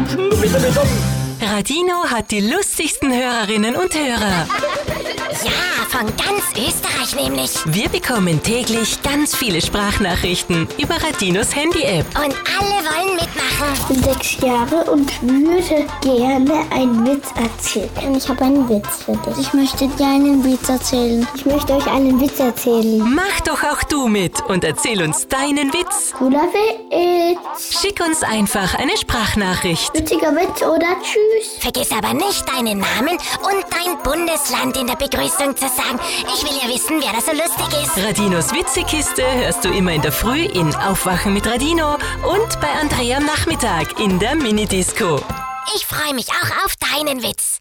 Radino hat die lustigsten Hörerinnen und Hörer. Ja, von ganz Österreich nämlich. Wir bekommen täglich ganz viele Sprachnachrichten über Radinos Handy-App. Und alle wollen mitmachen. Ich bin 6 Jahre und würde gerne einen Witz erzählen. Ich habe einen Witz für dich. Ich möchte dir einen Witz erzählen. Ich möchte euch einen Witz erzählen. Mach doch auch du mit und erzähl uns deinen Witz. Cooler Witz. Schick uns einfach eine Sprachnachricht. Witziger Witz oder tschüss. Vergiss aber nicht deinen Namen und dein Bundesland in der Begrüßung zu sagen. Ich will ja wissen, wer da so lustig ist. Radinos Witzekiste hörst du immer in der Früh in Aufwachen mit Radino und bei Andrea am Nachmittag in der Minidisco. Ich freue mich auch auf deinen Witz.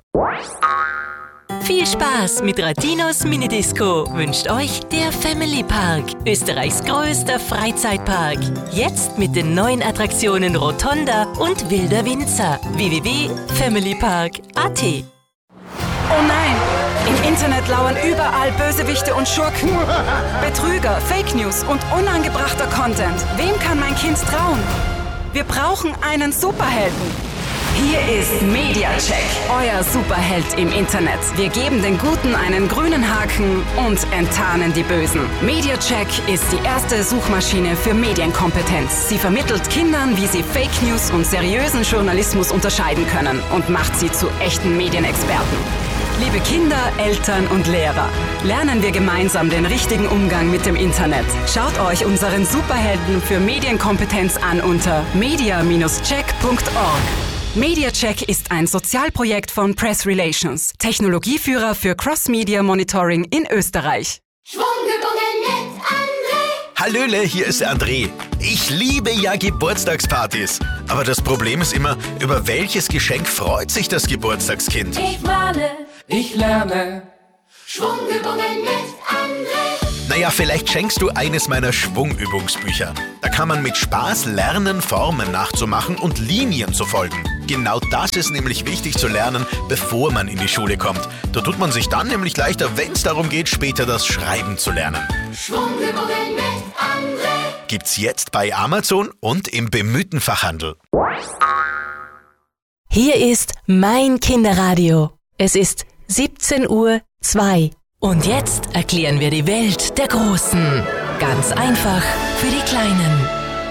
Viel Spaß mit Radinos Minidisco wünscht euch der Family Park, Österreichs größter Freizeitpark. Jetzt mit den neuen Attraktionen Rotonda und Wilder Winzer. www.familypark.at. Oh nein! Im Internet lauern überall Bösewichte und Schurken. Betrüger, Fake News und unangebrachter Content. Wem kann mein Kind trauen? Wir brauchen einen Superhelden. Hier ist Mediacheck, euer Superheld im Internet. Wir geben den Guten einen grünen Haken und enttarnen die Bösen. Mediacheck ist die erste Suchmaschine für Medienkompetenz. Sie vermittelt Kindern, wie sie Fake News und seriösen Journalismus unterscheiden können und macht sie zu echten Medienexperten. Liebe Kinder, Eltern und Lehrer, lernen wir gemeinsam den richtigen Umgang mit dem Internet. Schaut euch unseren Superhelden für Medienkompetenz an unter media-check.org. Mediacheck ist ein Sozialprojekt von Press Relations, Technologieführer für Cross-Media Monitoring in Österreich. Schwunggeborgen mit André. Hallöle, hier ist der André. Ich liebe ja Geburtstagspartys. Aber das Problem ist immer, über welches Geschenk freut sich das Geburtstagskind? Ich male, ich lerne. Schwunggeborgen mit André. Naja, vielleicht schenkst du eines meiner Schwungübungsbücher. Da kann man mit Spaß lernen, Formen nachzumachen und Linien zu folgen. Genau das ist nämlich wichtig zu lernen, bevor man in die Schule kommt. Da tut man sich dann nämlich leichter, wenn es darum geht, später das Schreiben zu lernen. Schwunggeborgen mit André. Gibt's jetzt bei Amazon und im bemühten Fachhandel. Hier ist mein Kinderradio. Es ist 17:02 Uhr. Und jetzt erklären wir die Welt der Großen. Ganz einfach für die Kleinen.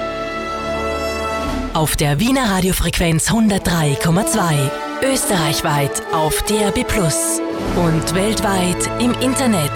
Auf der Wiener Radiofrequenz 103,2. Österreichweit auf DAB+ und weltweit im Internet.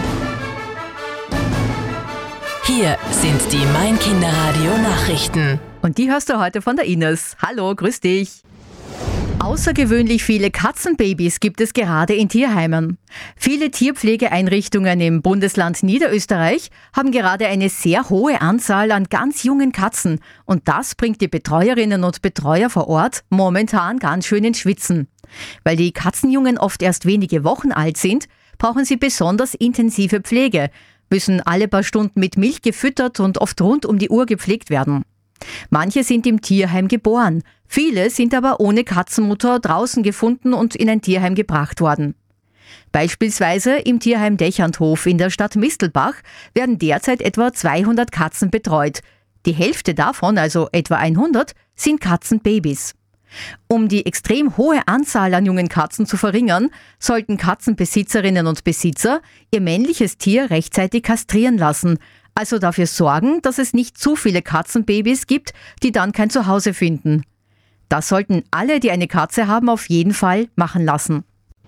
Hier sind die Mein Kinderradio Nachrichten. Und die hörst du heute von der Ines. Hallo, grüß dich. Außergewöhnlich viele Katzenbabys gibt es gerade in Tierheimen. Viele Tierpflegeeinrichtungen im Bundesland Niederösterreich haben gerade eine sehr hohe Anzahl an ganz jungen Katzen. Und das bringt die Betreuerinnen und Betreuer vor Ort momentan ganz schön ins Schwitzen. Weil die Katzenjungen oft erst wenige Wochen alt sind, brauchen sie besonders intensive Pflege, müssen alle paar Stunden mit Milch gefüttert und oft rund um die Uhr gepflegt werden. Manche sind im Tierheim geboren, viele sind aber ohne Katzenmutter draußen gefunden und in ein Tierheim gebracht worden. Beispielsweise im Tierheim Dächerndhof in der Stadt Mistelbach werden derzeit etwa 200 Katzen betreut. Die Hälfte davon, also etwa 100, sind Katzenbabys. Um die extrem hohe Anzahl an jungen Katzen zu verringern, sollten Katzenbesitzerinnen und Besitzer ihr männliches Tier rechtzeitig kastrieren lassen, also dafür sorgen, dass es nicht zu viele Katzenbabys gibt, die dann kein Zuhause finden. Das sollten alle, die eine Katze haben, auf jeden Fall machen lassen.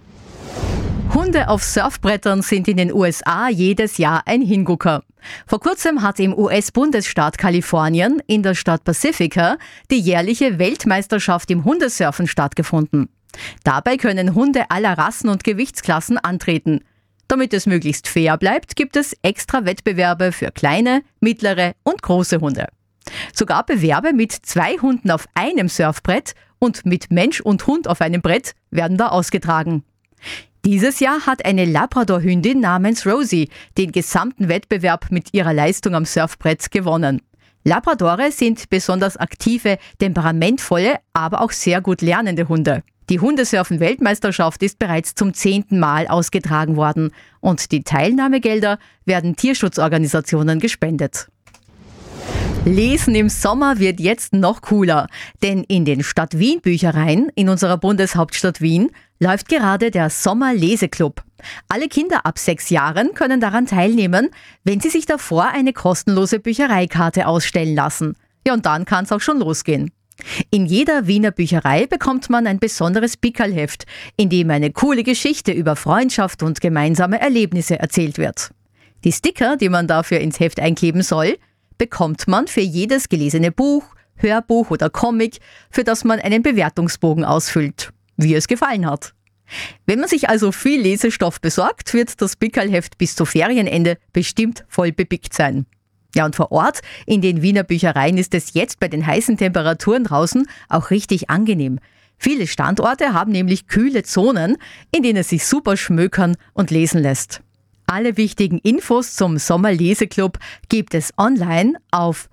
Hunde auf Surfbrettern sind in den USA jedes Jahr ein Hingucker. Vor kurzem hat im US-Bundesstaat Kalifornien in der Stadt Pacifica die jährliche Weltmeisterschaft im Hundesurfen stattgefunden. Dabei können Hunde aller Rassen und Gewichtsklassen antreten. Damit es möglichst fair bleibt, gibt es extra Wettbewerbe für kleine, mittlere und große Hunde. Sogar Bewerbe mit 2 Hunden auf einem Surfbrett und mit Mensch und Hund auf einem Brett werden da ausgetragen. Dieses Jahr hat eine Labrador-Hündin namens Rosie den gesamten Wettbewerb mit ihrer Leistung am Surfbrett gewonnen. Labradore sind besonders aktive, temperamentvolle, aber auch sehr gut lernende Hunde. Die Hundesurfen-Weltmeisterschaft ist bereits zum 10. Mal ausgetragen worden und die Teilnahmegelder werden Tierschutzorganisationen gespendet. Lesen im Sommer wird jetzt noch cooler, denn in den Stadt Wien Büchereien in unserer Bundeshauptstadt Wien läuft gerade der Sommerleseklub. Alle Kinder ab 6 Jahren können daran teilnehmen, wenn sie sich davor eine kostenlose Büchereikarte ausstellen lassen. Ja, und dann kann es auch schon losgehen. In jeder Wiener Bücherei bekommt man ein besonderes Pickerlheft, in dem eine coole Geschichte über Freundschaft und gemeinsame Erlebnisse erzählt wird. Die Sticker, die man dafür ins Heft einkleben soll, bekommt man für jedes gelesene Buch, Hörbuch oder Comic, für das man einen Bewertungsbogen ausfüllt, wie es gefallen hat. Wenn man sich also viel Lesestoff besorgt, wird das Pickerlheft bis zu Ferienende bestimmt voll bepickt sein. Ja, und vor Ort in den Wiener Büchereien ist es jetzt bei den heißen Temperaturen draußen auch richtig angenehm. Viele Standorte haben nämlich kühle Zonen, in denen es sich super schmökern und lesen lässt. Alle wichtigen Infos zum Sommerleseklub gibt es online auf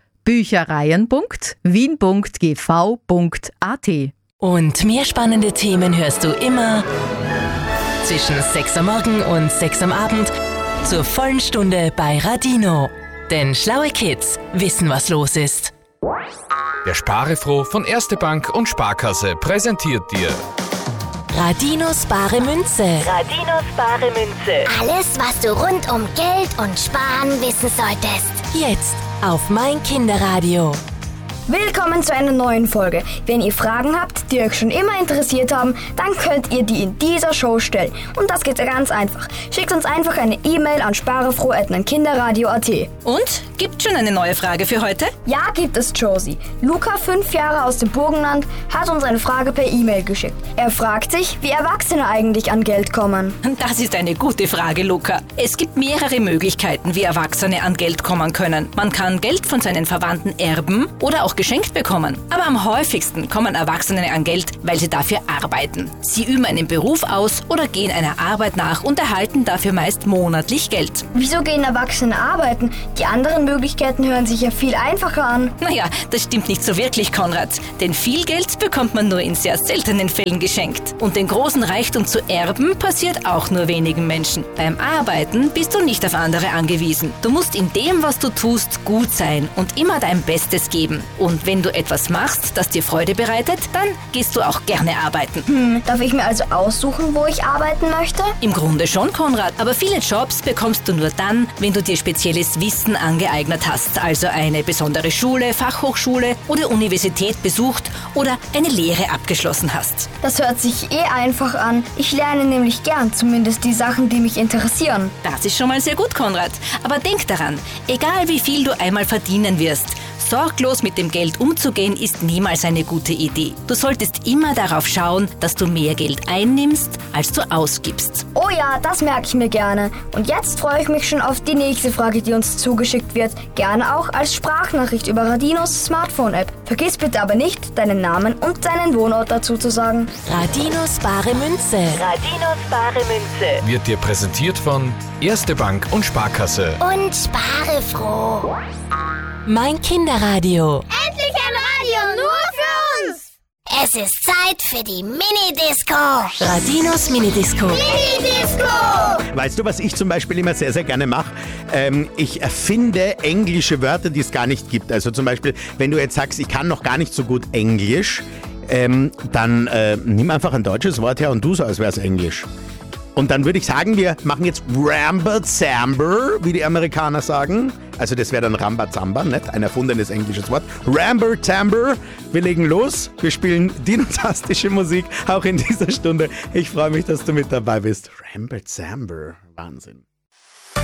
büchereien.wien.gv.at. Und mehr spannende Themen hörst du immer zwischen 6 am Morgen und 6 am Abend zur vollen Stunde bei Radino. Denn schlaue Kids wissen, was los ist. Der Sparefroh von Erste Bank und Sparkasse präsentiert dir Radinos bare Münze. Radinos bare Münze. Alles, was du rund um Geld und Sparen wissen solltest. Jetzt auf mein Kinderradio. Willkommen zu einer neuen Folge. Wenn ihr Fragen habt, die euch schon immer interessiert haben, dann könnt ihr die in dieser Show stellen. Und das geht ganz einfach. Schickt uns einfach eine E-Mail an sparefroh@kinderradio.at. Und? Gibt schon eine neue Frage für heute? Ja, gibt es, Josie. Luca, 5 Jahre aus dem Burgenland, hat uns eine Frage per E-Mail geschickt. Er fragt sich, wie Erwachsene eigentlich an Geld kommen. Das ist eine gute Frage, Luca. Es gibt mehrere Möglichkeiten, wie Erwachsene an Geld kommen können. Man kann Geld von seinen Verwandten erben oder auch geschenkt bekommen. Aber am häufigsten kommen Erwachsene an Geld, weil sie dafür arbeiten. Sie üben einen Beruf aus oder gehen einer Arbeit nach und erhalten dafür meist monatlich Geld. Wieso gehen Erwachsene arbeiten? Die anderen Möglichkeiten hören sich ja viel einfacher an. Naja, das stimmt nicht so wirklich, Konrad. Denn viel Geld bekommt man nur in sehr seltenen Fällen geschenkt. Und den großen Reichtum zu erben, passiert auch nur wenigen Menschen. Beim Arbeiten bist du nicht auf andere angewiesen. Du musst in dem, was du tust, gut sein und immer dein Bestes geben. Und wenn du etwas machst, das dir Freude bereitet, dann gehst du auch gerne arbeiten. Darf ich mir also aussuchen, wo ich arbeiten möchte? Im Grunde schon, Konrad. Aber viele Jobs bekommst du nur dann, wenn du dir spezielles Wissen angeeignet hast. Also eine besondere Schule, Fachhochschule oder Universität besucht oder eine Lehre abgeschlossen hast. Das hört sich einfach an. Ich lerne nämlich gern, zumindest die Sachen, die mich interessieren. Das ist schon mal sehr gut, Konrad. Aber denk daran, egal wie viel du einmal verdienen wirst, sorglos mit dem Geld umzugehen, ist niemals eine gute Idee. Du solltest immer darauf schauen, dass du mehr Geld einnimmst, als du ausgibst. Oh ja, das merke ich mir gerne. Und jetzt freue ich mich schon auf die nächste Frage, die uns zugeschickt wird. Gerne auch als Sprachnachricht über Radinos Smartphone-App. Vergiss bitte aber nicht, deinen Namen und deinen Wohnort dazu zu sagen. Radinos bare Münze. Radinos bare Münze. wird dir präsentiert von Erste Bank und Sparkasse. Und sparefroh. Mein Kinderradio. Endlich ein Radio nur für uns. Es ist Zeit für die Mini-Disco. Radinos Minidisco. Mini-Disco. Weißt du, was ich zum Beispiel immer sehr, sehr gerne mache? Ich erfinde englische Wörter, die es gar nicht gibt. Also zum Beispiel, wenn du jetzt sagst, ich kann noch gar nicht so gut Englisch, dann nimm einfach ein deutsches Wort her und tu so, als wäre es Englisch. Und dann würde ich sagen, wir machen jetzt Rambazamba, wie die Amerikaner sagen. Also das wäre dann Rambazamba, nicht? Ein erfundenes englisches Wort. Rambazamba. Wir legen los. Wir spielen dinotastische Musik, auch in dieser Stunde. Ich freue mich, dass du mit dabei bist. Rambazamba. Wahnsinn.